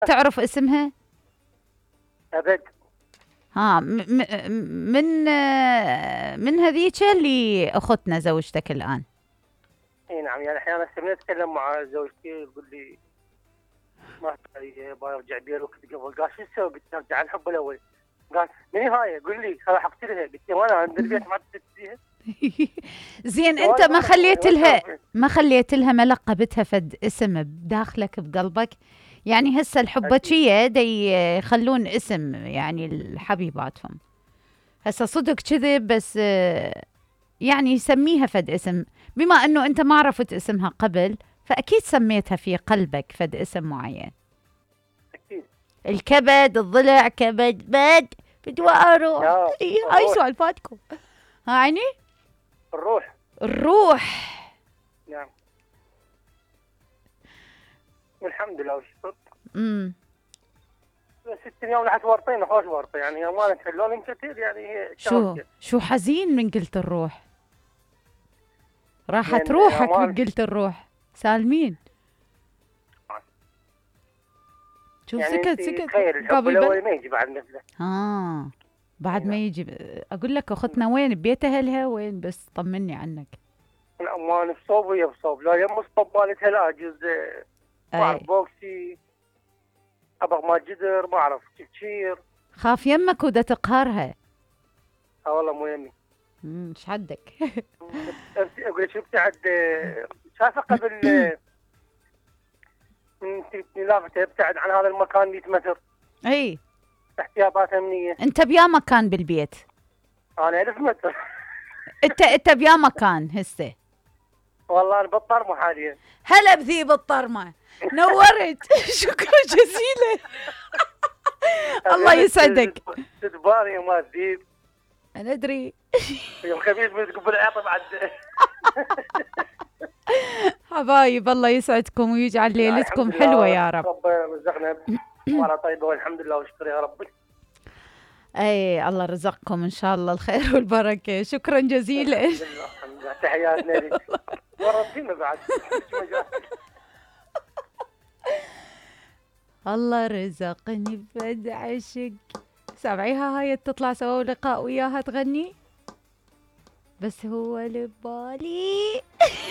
تعرف اسمها؟ ابد. ها من هذيك اللي اختنا زوجتك الان. اي نعم، يعني احيانا سميت اتكلم مع زوجتي تقول لي ما تدري برجع بيروك قبل. قال شو تسوي؟ قلت ارجع على الحب الاول. قال من هاي؟ قول لي انا حكيت لها. قلت له انا عند البيت ما تدريها. زين انت ما خليت لها ما لقبتها فد اسم بداخلك بقلبك؟ يعني هسه الحبتشية دي يخلون اسم يعني الحبيباتهم. هسه صدق كذب بس يعني سميها فد اسم. بما انه انت ما عرفت اسمها قبل فاكيد سميتها في قلبك فد اسم معين. اكيد. الكبد، الضلع، كبد بد بدواره. هاي الروح. سؤالفاتكم. يعني الروح. الروح. نعم. والحمد لله والشكر. بس 6 يوم لحد ورطين خوش ورطه، يعني امانه حلول كثير، يعني هي شو حزين من قلت الروح. راحت روحك من قلت الروح. سالمين. شوف يعني سكت تخيل الحب الاول ما يجي بعد مثله. بعد ما يجي. اقول لك اختنا وين؟ ببيت اهلها وين؟ بس طمني عنك. الأمان بصوب ويا بصوب، لا يم الصوب مالتها لا أجوز ما أعرف بوكسي أبغ ما جدر ما أعرف تفكير. خاف يمك ودا تقهرها. والله مو يمي. ايش حدك؟ أقول لك شو ابتعد شافه قبل من لافته ابتعد عن هذا المكان 100 متر. اي احتياطات أمنية. أنت بيا مكان بالبيت؟ أنا 1000 متر. أنت بيا مكان هسه؟ والله أنا بالطرمة حاليا. هلا بذي بالطرمة. نورت. شكرا جزيلا. الله يسعدك. تدباري ما تذيب. أنا أدري. يوم خميس بتقبل عيطة بعد. حبايب الله يسعدكم ويجعل ليلتكم حلوة يا رب. ربنا رزقنا مرة طيبة والحمد لله والشكر يا رب. اي الله رزقكم ان شاء الله الخير والبركة. شكرا جزيلا. الحمد لله. تحياتنا لك. وربينا بعد. الله رزقني بفد عشق. سامعيها هاي تطلع سوا لقاء وياها تغني. بس هو اللي ببالي.